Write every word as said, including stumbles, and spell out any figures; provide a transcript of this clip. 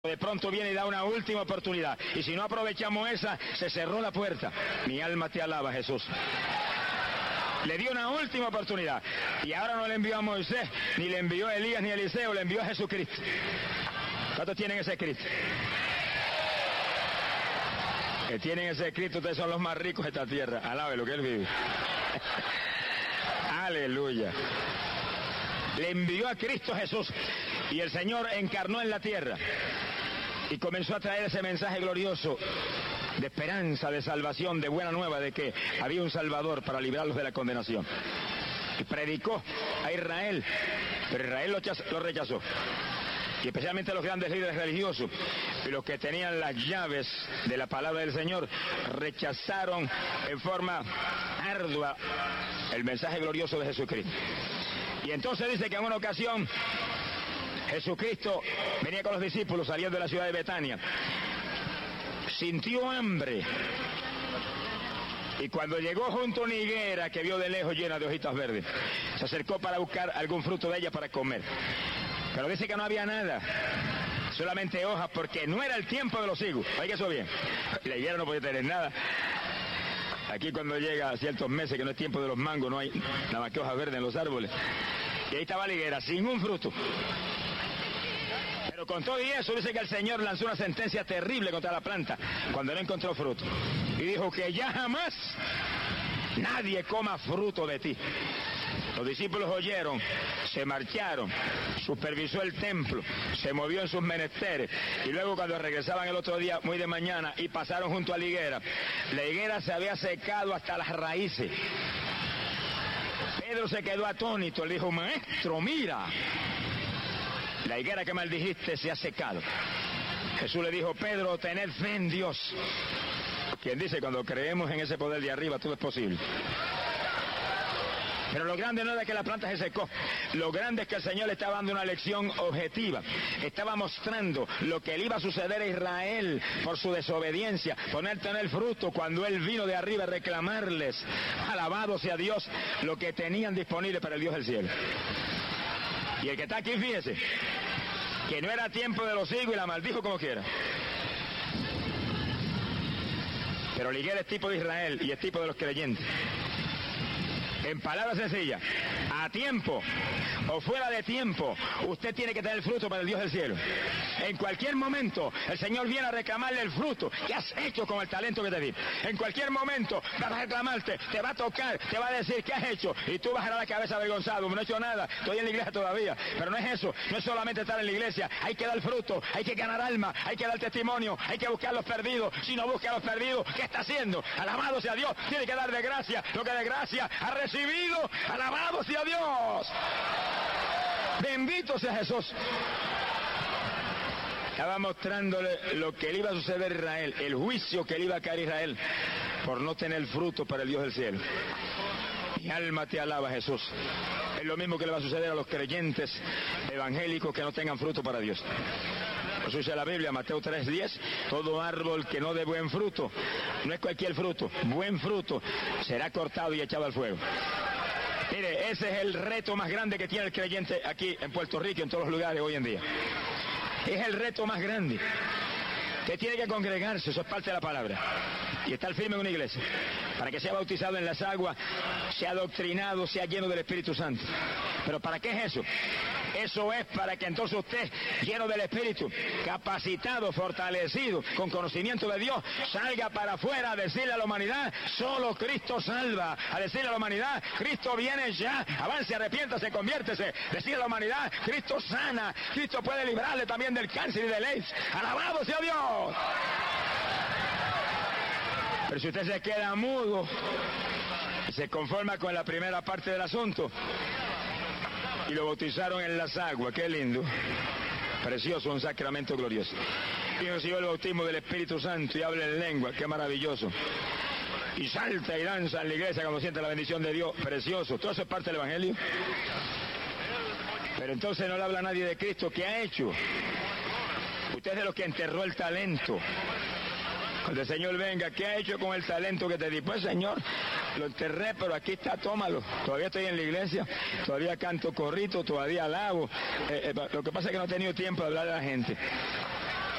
De pronto viene y da una última oportunidad. Y si no aprovechamos esa, se cerró la puerta. Mi alma te alaba, Jesús. Le dio una última oportunidad. Y ahora no le envió a Moisés, ni le envió a Elías, ni a Eliseo, le envió a Jesucristo. ¿Cuántos tienen ese Cristo? Que tienen ese Cristo, ustedes son los más ricos de esta tierra. Alabe lo que Él vive. Aleluya. Le envió a Cristo Jesús. Y el Señor encarnó en la tierra. Y comenzó a traer ese mensaje glorioso de esperanza, de salvación, de buena nueva, de que había un Salvador para librarlos de la condenación. Y predicó a Israel, pero Israel lo, lo rechazó. Y especialmente los grandes líderes religiosos y los que tenían las llaves de la palabra del Señor rechazaron en forma ardua el mensaje glorioso de Jesucristo. Y entonces dice que en una ocasión Jesucristo venía con los discípulos saliendo de la ciudad de Betania. Sintió hambre. Y cuando llegó junto a una higuera que vio de lejos llena de hojitas verdes, se acercó para buscar algún fruto de ella para comer. Pero dice que no había nada, solamente hojas, porque no era el tiempo de los higos. Oiga eso bien. La higuera no podía tener nada. Aquí cuando llega a ciertos meses que no es tiempo de los mangos, no hay nada más que hojas verdes en los árboles. Y ahí estaba la higuera, sin un fruto. Pero con todo y eso, dice que el Señor lanzó una sentencia terrible contra la planta cuando no encontró fruto. Y dijo que ya jamás nadie coma fruto de ti. Los discípulos oyeron, se marcharon, supervisó el templo, se movió en sus menesteres. Y luego cuando regresaban el otro día, muy de mañana, y pasaron junto a la higuera, la higuera se había secado hasta las raíces. Pedro se quedó atónito, le dijo: maestro, mira, la higuera que maldijiste se ha secado. Jesús le dijo: Pedro, tened fe en Dios. Quien dice, cuando creemos en ese poder de arriba, todo es posible. Pero lo grande no era que la planta se secó. Lo grande es que el Señor le estaba dando una lección objetiva. Estaba mostrando lo que le iba a suceder a Israel por su desobediencia, por no tener fruto, cuando Él vino de arriba a reclamarles, alabado sea Dios, lo que tenían disponible para el Dios del cielo. Y el que está aquí, fíjese, que no era tiempo de los higos y la maldijo como quiera. Pero la higuera es tipo de Israel y es tipo de los creyentes. En palabras sencillas, a tiempo o fuera de tiempo, usted tiene que tener fruto para el Dios del cielo. En cualquier momento, el Señor viene a reclamarle el fruto. ¿Qué has hecho con el talento que te di? En cualquier momento, va a reclamarte, te va a tocar, te va a decir ¿qué has hecho? Y tú bajarás la cabeza avergonzado: no he hecho nada, estoy en la iglesia todavía. Pero no es eso, no es solamente estar en la iglesia, hay que dar fruto, hay que ganar alma, hay que dar testimonio, hay que buscar a los perdidos. Si no busca a los perdidos, ¿qué está haciendo? Alabado sea Dios, tiene que dar de gracia lo que de gracia ha recibido. Recibido, alabado sea Dios, bendito sea Jesús. Estaba mostrándole lo que le iba a suceder a Israel, el juicio que le iba a caer a Israel por no tener fruto para el Dios del cielo. Mi alma te alaba, Jesús. Es lo mismo que le va a suceder a los creyentes evangélicos que no tengan fruto para Dios. Eso dice la Biblia, Mateo tres diez, todo árbol que no dé buen fruto, no es cualquier fruto, buen fruto, será cortado y echado al fuego. Mire, ese es el reto más grande que tiene el creyente aquí en Puerto Rico y en todos los lugares hoy en día. Es el reto más grande. Que tiene que congregarse, eso es parte de la palabra, y estar firme en una iglesia, para que sea bautizado en las aguas, sea doctrinado, sea lleno del Espíritu Santo. ¿Pero para qué es eso? Eso es para que entonces usted, lleno del Espíritu, capacitado, fortalecido, con conocimiento de Dios, salga para afuera a decirle a la humanidad: solo Cristo salva. A decirle a la humanidad: Cristo viene ya, avance, arrepiéntase, conviértese. Decirle a la humanidad: Cristo sana, Cristo puede librarle también del cáncer y del AIDS. Alabado sea Dios. Pero si usted se queda mudo y se conforma con la primera parte del asunto, y lo bautizaron en las aguas, qué lindo, precioso, un sacramento glorioso. Y recibió el bautismo del Espíritu Santo y habla en lengua, qué maravilloso. Y salta y danza en la iglesia cuando siente la bendición de Dios, precioso. Todo eso es parte del Evangelio. Pero entonces no le habla a nadie de Cristo. ¿Qué ha hecho? Usted es de los que enterró el talento. Cuando el Señor venga, ¿qué ha hecho con el talento que te di? Pues, Señor, lo enterré, pero aquí está, tómalo. Todavía estoy en la iglesia, todavía canto corrito, todavía alabo. Eh, eh, lo que pasa es que no he tenido tiempo de hablar a la gente.